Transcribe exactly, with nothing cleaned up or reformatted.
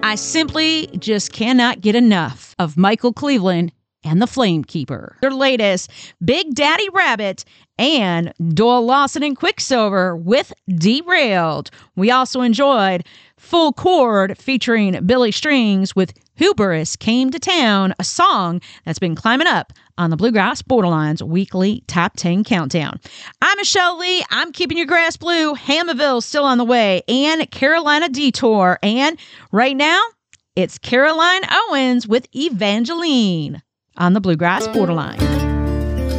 I simply just cannot get enough of Michael Cleveland and the Flamekeeper. Their latest, Big Daddy Rabbit, and Doyle Lawson and Quicksilver with Derailed. We also enjoyed Full Chord featuring Billy Strings with Hubris Came to Town, a song that's been climbing up on the Bluegrass Borderlines weekly top ten countdown. I'm Michelle Lee. I'm keeping your grass blue. Hammerville's still on the way, and Carolina Detour. And right now, it's Caroline Owens with Evangeline on the Bluegrass Borderline.